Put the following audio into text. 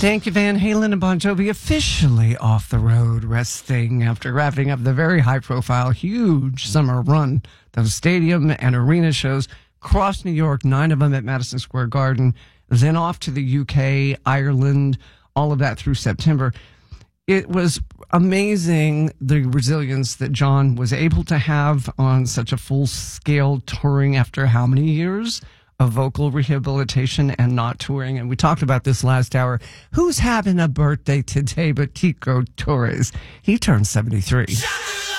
Thank you, Van Halen and Bon Jovi, officially off the road, resting after wrapping up the very high-profile, huge summer run. Those stadium and arena shows across New York, 9 of them at Madison Square Garden, then off to the UK, Ireland, all of that through September. It was amazing the resilience that John was able to have on such a full-scale touring after how many years of vocal rehabilitation and not touring. And we talked about this last hour. Who's having a birthday today but Tico Torres? He turned 73.